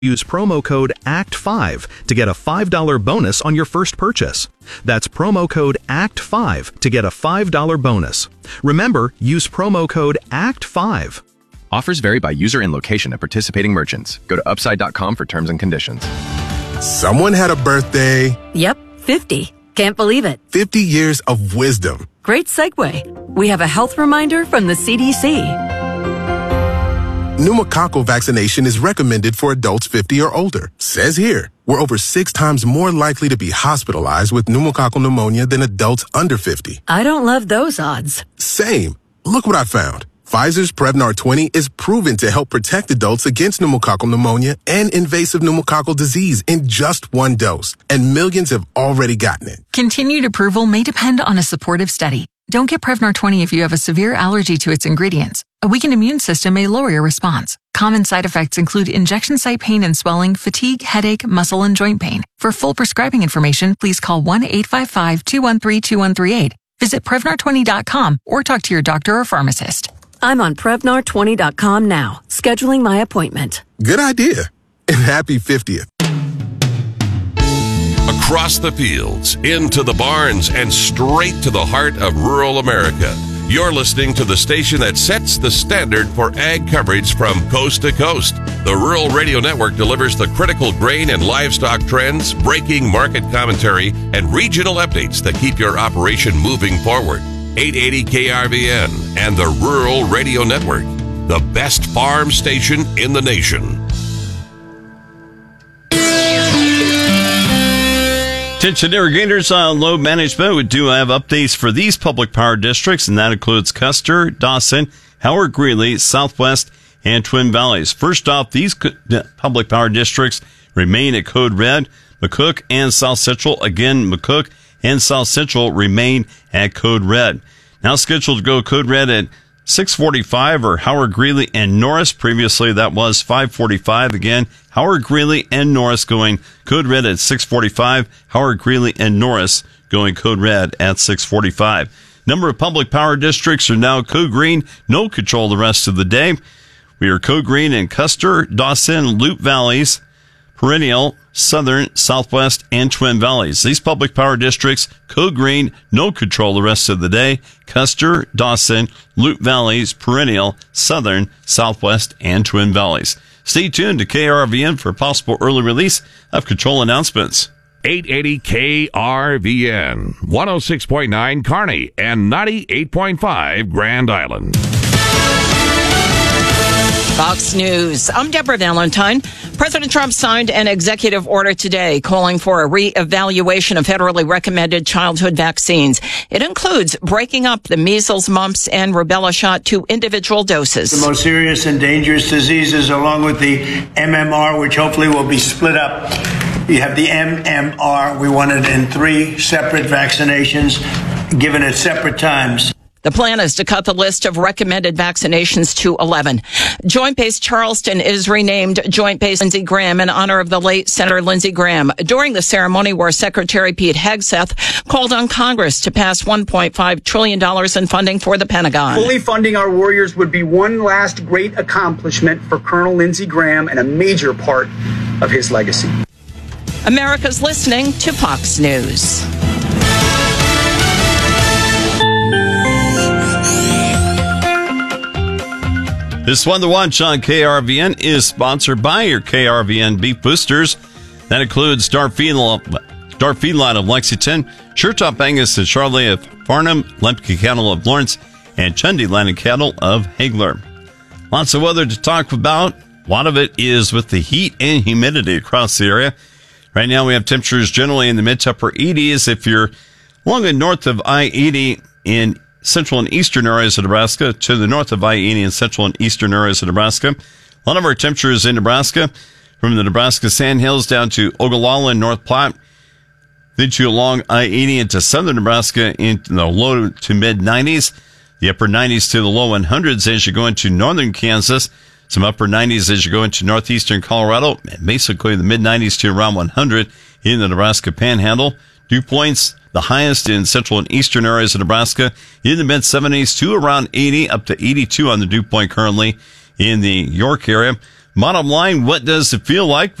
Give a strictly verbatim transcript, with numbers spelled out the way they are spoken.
Use promo code A C T five to get a five dollars bonus on your first purchase. That's promo code A C T five to get a five dollars bonus. Remember, use promo code A C T five. Offers vary by user and location at participating merchants. Go to upside dot com for terms and conditions. Someone had a birthday. Yep, fifty. Can't believe it. fifty years of wisdom. Great segue. We have a health reminder from the C D C. Pneumococcal vaccination is recommended for adults fifty or older. Says here, we're over six times more likely to be hospitalized with pneumococcal pneumonia than adults under fifty. I don't love those odds. Same. Look what I found. Pfizer's Prevnar twenty is proven to help protect adults against pneumococcal pneumonia and invasive pneumococcal disease in just one dose, and millions have already gotten it. Continued approval may depend on a supportive study. Don't get Prevnar twenty if you have a severe allergy to its ingredients. A weakened immune system may lower your response. Common side effects include injection site pain and swelling, fatigue, headache, muscle, and joint pain. For full prescribing information, please call one eight five five, two one three, two one three eight. Visit Prevnar twenty dot com or talk to your doctor or pharmacist. I'm on Prevnar twenty dot com now, scheduling my appointment. Good idea. And happy fiftieth. Across the fields, into the barns, and straight to the heart of rural America. You're listening to the station that sets the standard for ag coverage from coast to coast. The Rural Radio Network delivers the critical grain and livestock trends, breaking market commentary, and regional updates that keep your operation moving forward. eight eighty K R V N and the Rural Radio Network, the best farm station in the nation. Attention irrigators on load management. We do have updates for these public power districts, and that includes Custer, Dawson, Howard Greeley, Southwest, and Twin Valleys. First off, these public power districts remain at code red. McCook and South Central, again, McCook and South Central remain at code red. Now scheduled to go code red at six forty-five are Howard Greeley and Norris. Previously, that was five forty-five. Again, Howard Greeley and Norris going code red at six forty-five. Howard Greeley and Norris going code red at six forty-five. Number of public power districts are now code green. No control the rest of the day. We are code green in Custer, Dawson, Loop Valleys, Perennial, Southern, Southwest, and Twin Valleys. These public power districts, code green, no control the rest of the day. Custer, Dawson, Loop Valleys, Perennial, Southern, Southwest, and Twin Valleys. Stay tuned to K R V N for possible early release of control announcements. eight eighty K R V N, one oh six point nine Kearney, and ninety-eight point five Grand Island. Fox News. I'm Deborah Valentine. President Trump signed an executive order today calling for a re-evaluation of federally recommended childhood vaccines. It includes breaking up the measles, mumps, and rubella shot to individual doses. The most serious and dangerous diseases, along with the M M R, which hopefully will be split up. You have the M M R. We want it in three separate vaccinations, given at separate times. The plan is to cut the list of recommended vaccinations to eleven. Joint Base Charleston is renamed Joint Base Lindsey Graham in honor of the late Senator Lindsey Graham. During the ceremony where Secretary Pete Hegseth called on Congress to pass one point five trillion dollars in funding for the Pentagon. Fully funding our warriors would be one last great accomplishment for Colonel Lindsey Graham and a major part of his legacy. America's listening to Fox News. This one, the watch on K R V N, is sponsored by your K R V N Beef Boosters. That includes Star Feedlot of Lexington, Sure-Top Angus and Charlotte of Farnham, Lemke Cattle of Lawrence, and Chundy Land and Cattle of Hagler. Lots of weather to talk about. A lot of it is with the heat and humidity across the area. Right now we have temperatures generally in the mid to upper eighties. If you're along and north of I eighty in central and eastern areas of Nebraska, to the north of I eighty in central and eastern areas of Nebraska. A lot of our temperatures in Nebraska, from the Nebraska Sandhills down to Ogallala and North Platte, then to along I eighty into southern Nebraska in the low to mid nineties, the upper nineties to the low hundreds as you go into northern Kansas, some upper nineties as you go into northeastern Colorado, and basically the mid nineties to around one hundred in the Nebraska Panhandle. Dew points, the highest in central and eastern areas of Nebraska, in the mid-seventies to around eighty, up to eighty-two on the dew point currently in the York area. Bottom line, what does it feel like?